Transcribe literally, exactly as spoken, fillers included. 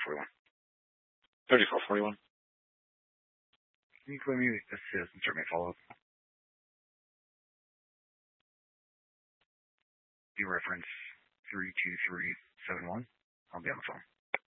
forty-one. thirty-four forty-one. Can you claim me assist and start my follow-up? You reference three two three seven one. I'll be on the phone.